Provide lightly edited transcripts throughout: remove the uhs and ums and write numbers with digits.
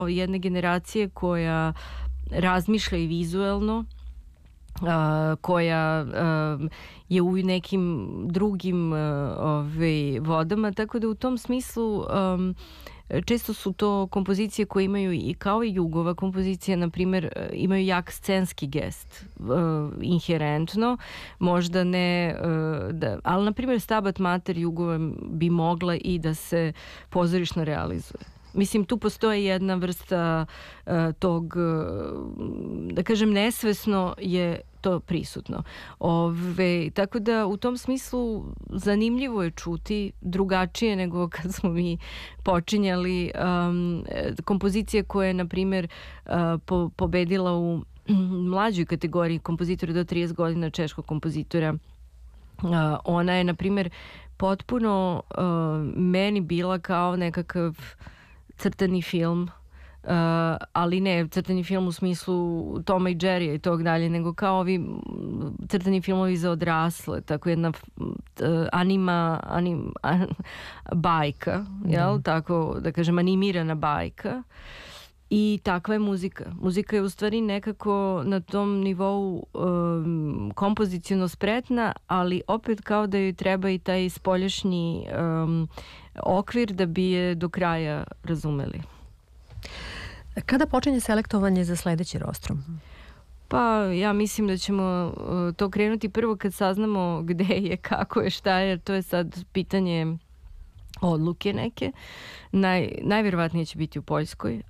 jedne generacije koja razmišlja i vizuelno, koja je u nekim drugim vodama, tako da u tom smislu često su to kompozicije koje imaju i kao i Jugova kompozicija, na primjer, imaju jak scenski gest inherentno, možda ne, ali na primjer Stabat Mater Jugova bi mogla i da se pozorišno realizuje. Mislim, tu postoji jedna vrsta tog, da kažem, nesvesno je to prisutno. Tako da u tom smislu zanimljivo je čuti, drugačije nego kad smo mi počinjali, kompozicije koje je, na primjer, pobedila u mlađoj kategoriji kompozitora do 30 godina, češkog kompozitora. Ona je, na primjer, potpuno meni bila kao nekakav crtani film, ali ne crtani film u smislu Toma i Jerrya i tog dalje, nego kao ovi crtani filmovi za odrasle, tako jedna bajka, jel? Tako da kažem, animirana bajka. I takva je muzika. Muzika je u stvari nekako na tom nivou kompoziciono spretna, ali opet kao da joj treba i taj spoljašnji okvir da bi je do kraja razumeli. Kada počinje selektovanje za sledeći rostrum? Pa ja mislim da ćemo to krenuti prvo kad saznamo gde je, kako je, šta je. To je sad pitanje odluke neke. Najvjerovatnije će biti u Poljskoj.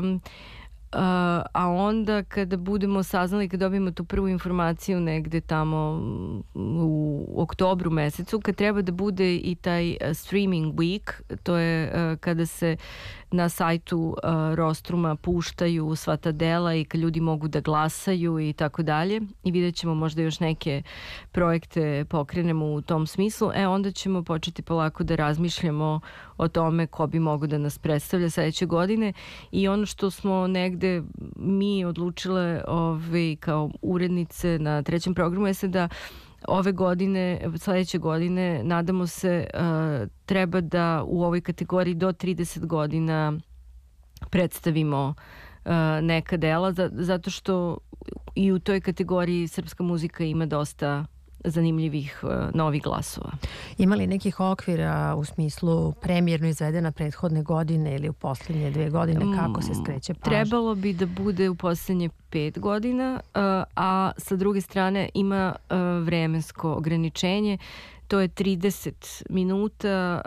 A onda kada budemo saznali, kada dobijemo tu prvu informaciju negde tamo u oktobru mesecu, kad treba da bude i taj streaming week, to je kada se na sajtu Rostruma puštaju sva ta dela i kad ljudi mogu da glasaju i tako dalje, i vidjet ćemo možda još neke projekte pokrenemo u tom smislu, onda ćemo početi polako da razmišljamo o tome ko bi mogo da nas predstavlja sledeće godine. I ono što smo negde mi odlučile kao urednice na trećem programu je da ove godine, sledeće godine, nadamo se, treba da u ovoj kategoriji do 30 godina predstavimo neka dela, zato što i u toj kategoriji srpska muzika ima dosta zanimljivih novih glasova. Ima li nekih okvira u smislu premijerno izvedena prethodne godine ili u poslednje 2 godine, kako se skreće pažnja? Trebalo bi da bude u poslednje 5 godina, a sa druge strane ima vremensko ograničenje. To je 30 minuta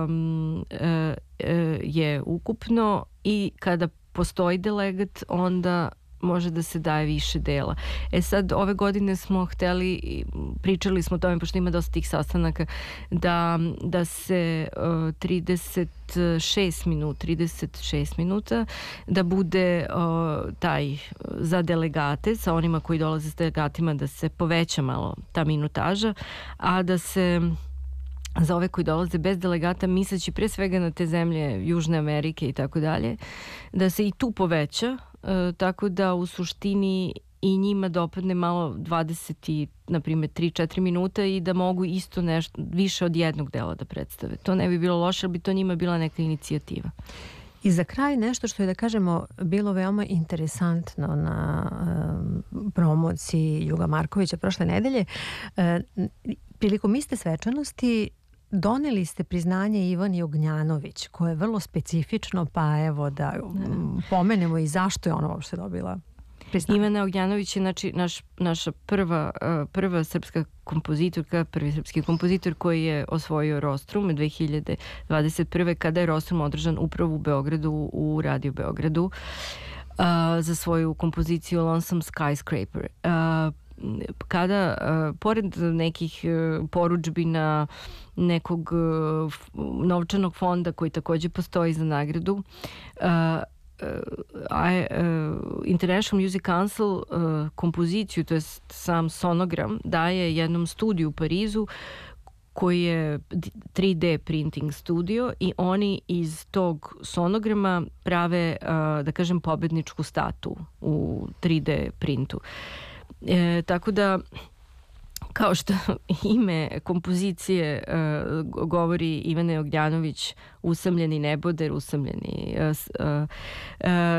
je ukupno, i kada postoji delegat, onda može da se daje više dela. Sad, ove godine smo hteli, pričali smo o tome, pošto ima dosta tih sastanaka, da se 36 minuta da bude taj za delegate, sa onima koji dolaze s delegatima, da se poveća malo ta minutaža, a da se za ove koji dolaze bez delegata, misleći pre svega na te zemlje Južne Amerike i tako dalje, da se i tu poveća, tako da u suštini i njima dopadne malo 20, na primjer 3-4 minuta, i da mogu isto nešto više od jednog dela da predstave. To ne bi bilo loše, ali bi to njima bila neka inicijativa. I za kraj nešto što je, da kažemo, bilo veoma interesantno na promociji Juga Markovića prošle nedelje. Prilikom iste svečanosti doneli ste priznanje Ivani Ognjanović, koje je vrlo specifično, pa evo da pomenemo i zašto je ona uopšte dobila priznanje. Ivana Ognjanović je naša prva srpska kompozitorka, prvi srpski kompozitor koji je osvojio Rostrum 2021. kada je Rostrum održan upravo u Beogradu, u Radio Beogradu, za svoju kompoziciju Lonesome Skyscraper. Kada, pored nekih porudžbina nekog novčanog fonda koji takođe postoji za nagradu, International Music Council kompoziciju, to je sam sonogram, daje jednom studiju u Parizu koji je 3D printing studio, i oni iz tog sonograma prave, da kažem, pobedničku statu u 3D printu. Tako da kao što ime kompozicije govori, Ivane Ognjanović, usamljeni neboder, usamljeni